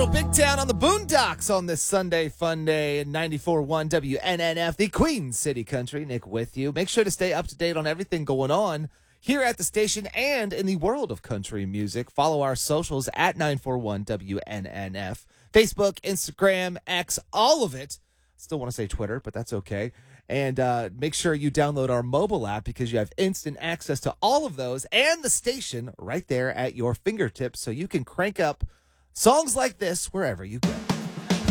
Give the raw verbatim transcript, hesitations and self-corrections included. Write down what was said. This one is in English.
Big Town on the Boondocks on this Sunday fun day in ninety-four point one W N N F, the Queen City Country. Nick with you. Make sure to stay up to date on everything going on here at the station and in the world of country music. Follow our socials at nine four one W N N F. Facebook, Instagram, X, all of it. Still want to say Twitter, but that's okay. And uh, make sure you download our mobile app because you have instant access to all of those and the station right there at your fingertips so you can crank up songs like this wherever you go.